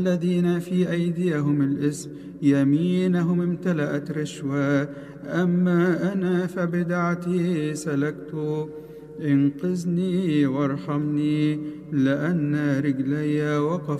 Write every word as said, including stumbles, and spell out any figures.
الذين في أيديهم الإثم يمينهم امتلأت رشوة، أما أنا فبدعتي سلكت. انقذني وارحمني، لأن رجلي وقف